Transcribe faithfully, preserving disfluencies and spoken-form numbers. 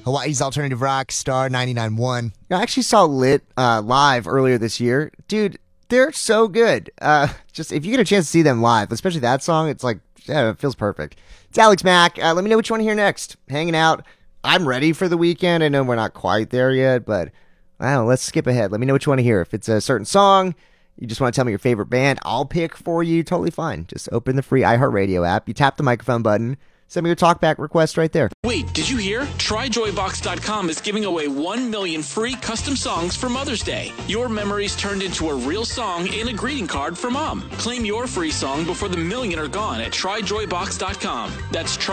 Hawaii's alternative rock, Star ninety-nine point one. I actually saw Lit uh, live earlier this year. Dude, they're so good. Uh, just if you get a chance to see them live, especially that song, it's like, yeah, it feels perfect. It's Alex Mack. Uh, let me know what you want to hear next. Hanging out. I'm ready for the weekend. I know we're not quite there yet, but wow, let's skip ahead. Let me know what you want to hear. If it's a certain song, you just want to tell me your favorite band, I'll pick for you. Totally fine. Just open the free iHeartRadio app. You tap the microphone button. Send me your talkback request right there. Wait, did you hear? Try Joy Box dot com is giving away one million free custom songs for Mother's Day. Your memories turned into a real song and a greeting card for Mom. Claim your free song before the million are gone at Try Joy Box dot com. That's try